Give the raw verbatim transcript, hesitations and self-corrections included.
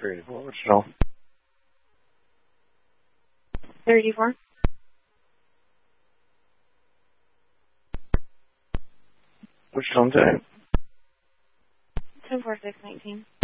thirty-four, Wichita. thirty-four. Wichita, today. ten four six nineteen.